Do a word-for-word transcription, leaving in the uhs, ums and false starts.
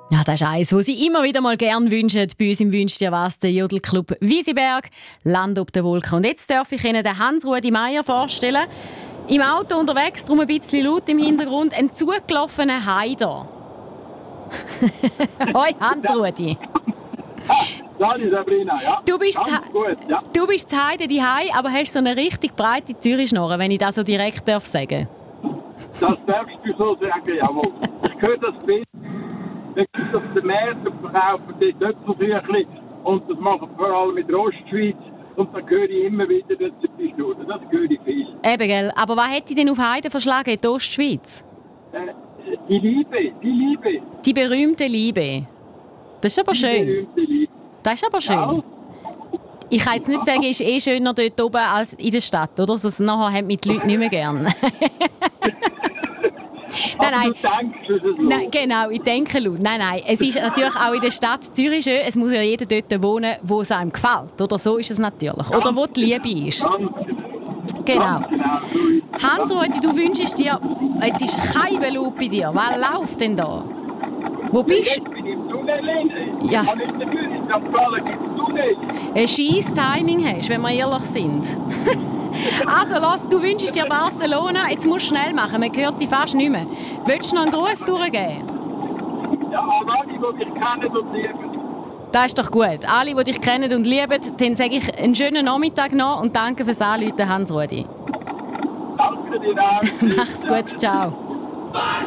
Ja, das ist eins, was Sie immer wieder mal gerne wünschen. Bei uns im «Wünsch dir was», der Jodelclub Wieseberg, Land auf der Wolke. Und jetzt darf ich Ihnen den Hans-Rudi Meier vorstellen. Im Auto unterwegs, darum ein bisschen laut im Hintergrund, ein zugelaufener Haider. Hoi Hans-Rudi. Salut Sabrina, ja. Du bist Ganz gut, ja. Du bist zu Heide die Hai, aber hast so eine richtig breite Zürichschnurre, wenn ich das so direkt darf sagen. Das darfst du so sagen, jawohl. Ich höre das Bild. Wir gehen auf den Markt und verkaufen dort Äpfelküchli. Und das machen vor allem mit der Ostschweiz. Und dann höre ich immer wieder die Zürichschnurre. Das höre ich viel. Eben, gell. Aber was hat dich denn auf Heide verschlagen, in die Ostschweiz? Äh, die Liebe, die Liebe. Die berühmte Liebe. Das ist aber Die schön. berühmte Liebe. Das ist aber schön. Ja. Ich kann jetzt nicht sagen, es ist eh schöner dort oben als in der Stadt, oder? Das nachher haben mich die Leute nicht mehr gern. Nein, nein. Du denkst es so. Nein, genau, ich denke laut. Nein, nein. Es ist natürlich auch in der Stadt Zürich schön. Es muss ja jeder dort wohnen, wo es einem gefällt. Oder so ist es natürlich. Oder wo die Liebe ist. Genau. Hans-Rudi, du wünschst dir, jetzt ist kein Belob bei dir. Was läuft denn da? Wo bist du? Ich bin im Tunnel. Ja. Ich kann nicht dafür, in Sankt Gallen gibt es Tunnel. Ein scheiß Timing hast, wenn wir ehrlich sind. Also, lass, du wünschst dir Barcelona, jetzt musst du schnell machen, man hört dich fast nicht mehr. Willst du noch einen Gruß durchgeben? Ja, an alle, die mich kennen und lieben. Das ist doch gut. Alle, die dich kennen und lieben, dann sage ich einen schönen Nachmittag noch und danke fürs Anrufen, Hans-Rudi. Danke dir auch. Mach's gut, ciao.